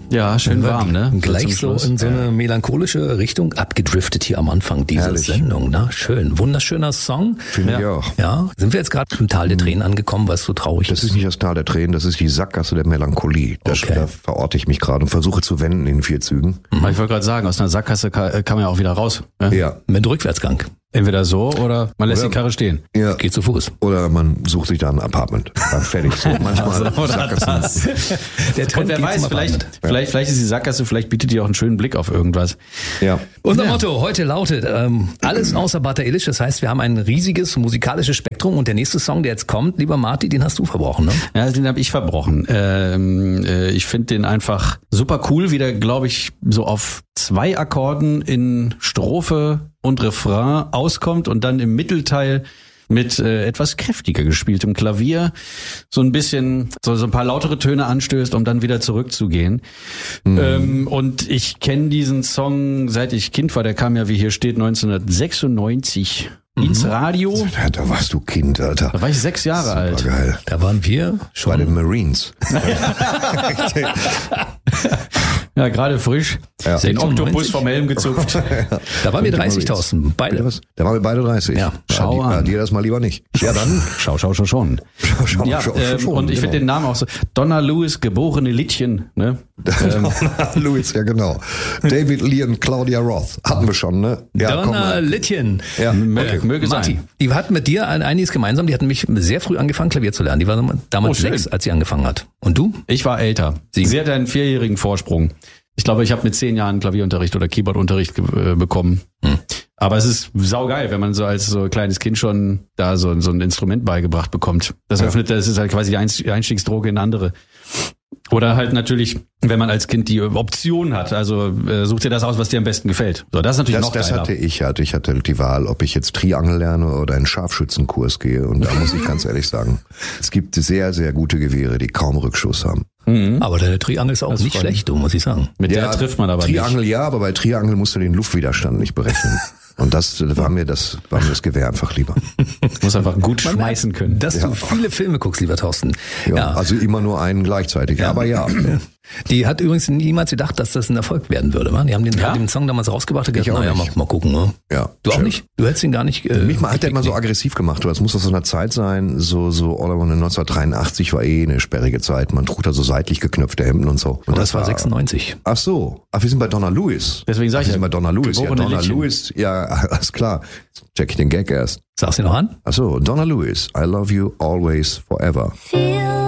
Ja, schön warm, ne? Gleich so in so eine melancholische Richtung abgedriftet hier am Anfang dieser Sendung. Ne? Schön, wunderschöner Song. Finde ich auch. Ja, sind wir jetzt gerade im Tal der Tränen angekommen, weil es so traurig ist? Das ist nicht das Tal der Tränen, das ist die Sackgasse der Melancholie. Da verorte ich mich gerade und versuche zu wenden in 4 Zügen. Ich wollte gerade sagen, aus einer Sackgasse kann man ja auch wieder raus. Ne? Ja. Mit Rückwärtsgang. Entweder so oder man lässt die Karre stehen. Ja. Geht zu Fuß. Oder man sucht sich da ein Apartment. Dann fertig so. Manchmal das. Und wer weiß, vielleicht ist die Sackgasse, vielleicht bietet die auch einen schönen Blick auf irgendwas. Ja. Unser Motto heute lautet, alles außer Bata Illich. Das heißt, wir haben ein riesiges musikalisches Spektrum und der nächste Song, der jetzt kommt, lieber Marty, den hast du verbrochen, ne? Ja, den habe ich verbrochen. Ich finde den einfach super cool, wie der, glaube ich, so auf 2 Akkorden in Strophe und Refrain auskommt und dann im Mittelteil mit etwas kräftiger gespieltem Klavier so ein bisschen so ein paar lautere Töne anstößt, um dann wieder zurückzugehen. Und ich kenne diesen Song, seit ich Kind war. Der kam ja, wie hier steht, 1996 ins Radio. Da warst du Kind, Alter. Da war ich 6 Jahre alt. Geil. Da waren wir schon Bei den Marines. Ja, gerade frisch. Ja. Den Oktopus vom Helm gezupft. Da waren wir 30.000, beide. Da waren wir beide 30. Ja, schau an. Dir das mal lieber nicht. Ja, dann. Schau. Schau, Ja, und ich finde den Namen auch so. Donna Lewis, geborene Littchen. Ne? Donna Lewis, ja genau. David Lee und Claudia Roth hatten wir schon, ne? Ja, Donna Littchen. Ja, möge Marty, sein. die hat mit dir einiges gemeinsam. Die hatten mich sehr früh angefangen, Klavier zu lernen. Die war damals 6, als sie angefangen hat. Und du? Ich war älter. Sie hat einen 4-jährigen Vorsprung. Ich glaube, ich habe mit 10 Jahren Klavierunterricht oder Keyboardunterricht bekommen. Aber es ist saugeil, wenn man so als so kleines Kind schon da so ein Instrument beigebracht bekommt. Das ist halt quasi die Einstiegsdroge in andere. Oder halt natürlich, wenn man als Kind die Option hat, also such dir das aus, was dir am besten gefällt. So, das ist natürlich noch geiler. Das hatte ich halt. Ich hatte die Wahl, ob ich jetzt Triangel lerne oder einen Scharfschützenkurs gehe. Und da muss ich ganz ehrlich sagen, es gibt sehr, sehr gute Gewehre, die kaum Rückschuss haben. Aber deine Triangel ist auch nicht schlecht, muss ich sagen. Mit der trifft man aber Triangel nicht. Ja, aber bei Triangel musst du den Luftwiderstand nicht berechnen. Und das war mir das Gewehr einfach lieber. Muss einfach gut schmeißen können. Dass du viele Filme guckst, lieber Thorsten. Ja, also immer nur einen gleichzeitig. Ja. Aber ja. Die hat übrigens niemals gedacht, dass das ein Erfolg werden würde. Man. Die haben den Song damals rausgebracht und gesagt, naja, mal gucken. Ne? Ja, du auch nicht? Du hättest ihn gar nicht... Mich hat der immer so aggressiv gemacht. Das muss aus so einer Zeit sein, so All I Want 1983 war eine sperrige Zeit. Man trug da so seitlich geknöpfte Hemden und so. Und das war 96. Ach so. Ach, wir sind bei Donna Lewis. Deswegen sag ich wir sind bei Donna Lewis. Ja, Donna Littchen. Lewis, ja, alles klar. Check ich den Gag erst. Sagst du noch an? Ach so, Donna Lewis. I love you always forever.